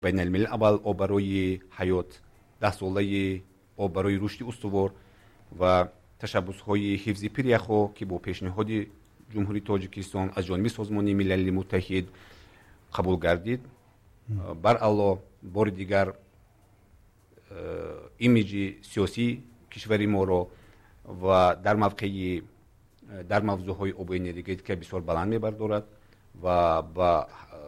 بین‌الملل اول آب برای حیات 10 ساله آب برای رشد استوار و تشبس‌های حفظ پریخو که با پیشنهاد جمهوری تاجیکستان از جانب سازمان ملل متحد قبول گردید. بر علاوه بار دیگر ایمیج سیاسی کشوری ما را و در موضوعهای آب و انرژی بسیار بلند می‌بردارد و با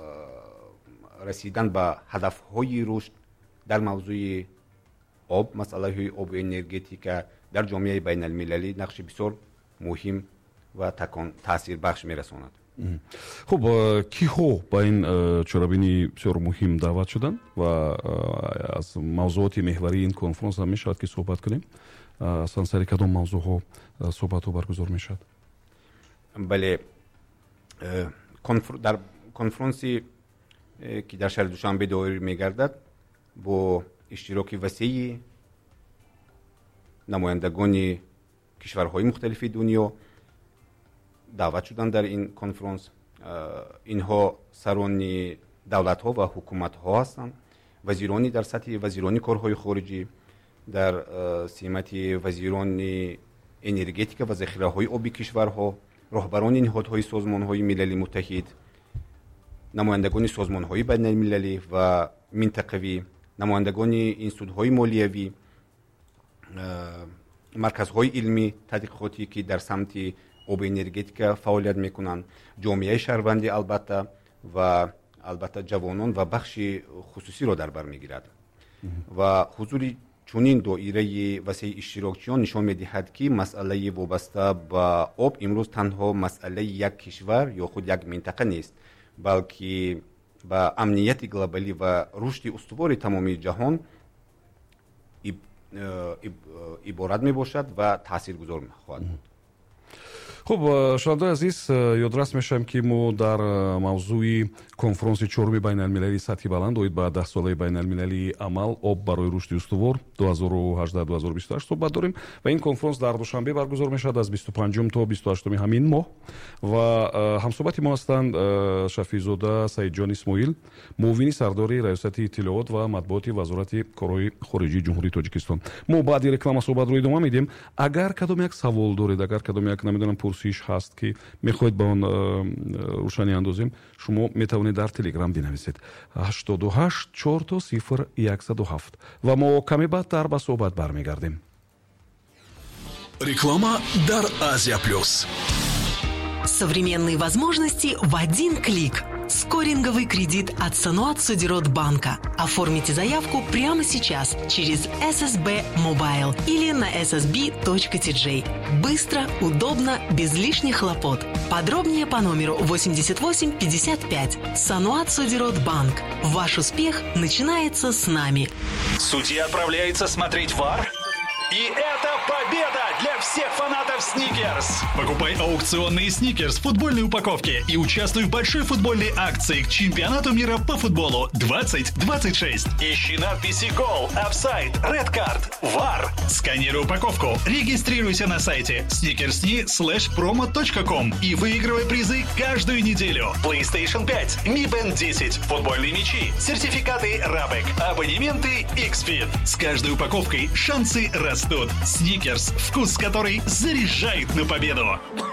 رسیدن به هدف‌های رشد در موضوع آب، مسئله آب و انرژتیک در جامعه بین المللی نقش بسیار مهم و تاثیر بخش می‌رساند. خب کی‌ها با این چرابینی بسیار مهم دعوت شدن و از موضوعات محوری این کنفرانس هم میشد که صحبت کنیم؟ اصلا سر کدام موضوعها صحبت برگزار میشد؟ بله، در کنفرانسی که در شهر دوشنبه دایر میگردد با اشتراک وسیع نمایندگان کشورهای مختلف دنیا دعوت شدن در این کنفرانس. اینها سران دولت‌ها و حکومت‌ها هستند، وزیرانی در سطح وزیرانی کارهای خارجی، در سمت وزیران انرژتیک و ذخیره‌های آبی کشورها، رهبران نهادهای سازمان‌های ملل متحد، نمایندگان سازمان‌های بین‌المللی و منطقوی، نمایندگان انستیتوت‌های مالیوی، مرکزهای علمی تحقیقاتی که در سمت آب و انرژتیک فعالیت میکنند، جامعه شهروندی البته جوانان و بخش خصوصی را در بر میگیرد و حضور چنین دایره وسیع اشتراکچیان نشان میدهد که مسئله وابسته به آب امروز تنها مسئله یک کشور یا خود یک منطقه نیست، بلکه به امنیت گلوبالی و رشد استوار تمامی جهان عبارت می باشد و تاثیرگذار خواهد بود. خب شنوندگان عزیز، یادرس میشم که ما در موضوع کنفرانس چهارم بین المللی سطح بلند اوید به 10 ساله بین المللی عمل آب برای رشد استوار 2018-2028 صحبت داریم و این کنفرانس در دوشنبه برگزار میشد از 25 تا 28 همین ماه و همصحبت ما هستند شفیع‌زاده سعیدجان اسماعیل، معاون سرداری ریاست اطلاعات و مطبوعات وزارت کارهای خارجی جمهوری تاجیکستان. ما بعد رکلام صحبت رو ادامه میدیم. اگر کدام یک سوال دارید، اگر کدام یک نمیدونم پرسش هست که میخواید با اون روشنی اندازیم، شما میتونید در تلگرام بنویسید 88 4 0 107 و ما کمی بعد به صحبت برمیگردیم. Реклама Дар Азия Плюс. Современные возможности в один клик. Скоринговый кредит от Сануат Судирот банка. Оформите заявку прямо сейчас через SSB Mobile или на ssb.tj. Быстро, удобно, без лишних хлопот. Подробнее по номеру 8855. Сануат Судирот банк. Ваш успех начинается с нами. Судья отправляется смотреть ВАР. И это победа для всех фанатов Сникерс! Покупай аукционные Сникерс в футбольной упаковке и участвуй в большой футбольной акции к чемпионату мира по футболу 2026. Ищи надписи «Гол», «Офсайд», «Ред карт», «ВАР». Сканируй упаковку, регистрируйся на сайте snickersni/promo.com и выигрывай призы каждую неделю. PlayStation 5, Mi Band 10, футбольные мячи, сертификаты Рабек, абонементы XFIT. С каждой упаковкой шансы растут. Сникерс, вкус который заряжает на победу.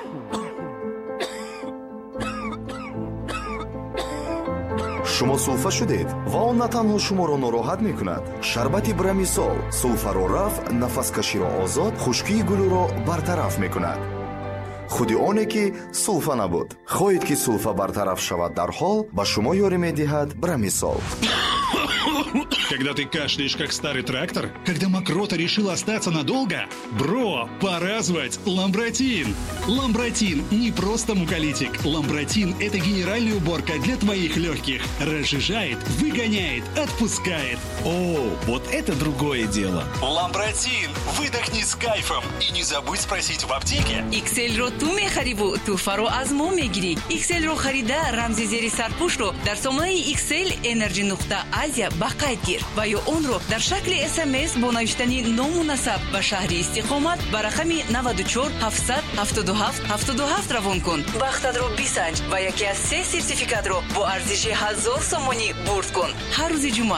شما سولفه شدید و آن نه تنها شما را ناراحت می کند. شربت برمیسول سولفه را رفع، نفس کشی را آزاد، خشکی گلو را برطرف می کند. خودی آنه که سولفه نبود. خواهید که سولفه برطرف شود در حال به شما یاری می دهد برمیسول. Когда ты кашляешь, как старый трактор? Когда мокрота решила остаться надолго? Бро, пора звать Ламбротин! Ламбротин не просто муколитик. Ламбротин – это генеральная уборка для твоих легких. Разжижает, выгоняет, отпускает. О, вот это другое дело. Ламбротин. Выдохни с кайфом. И не забудь спросить в аптеке. XL-ро ту мехарибу, туфаро аз мо мегири. XL-ро харида рамзи зери сарпушро дар сомонаи XL Energy.Asia ба қайд гир ва ё онро дар шакли SMS бо навиштани ному насаб ва шаҳри истиқомат ба рақами 94 700 77 77 равон кун. Бахтатро бисанҷ ва яке аз 3 сертификатро бо арзиши 1000 сомонӣ бурд кун. Ҳар рӯзи ҷумъа